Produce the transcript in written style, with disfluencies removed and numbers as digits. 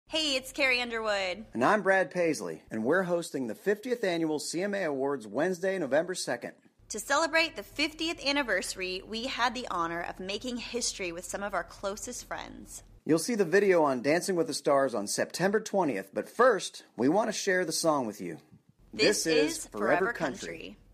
Hey, it's Carrie Underwood. And I'm Brad Paisley, and we're hosting the 50th Annual CMA Awards Wednesday, November 2nd. To celebrate the 50th anniversary, we had the honor of making history with some of our closest friends. You'll see the video on Dancing with the Stars on September 20th, but first, we want to share the song with you. This is Forever Country.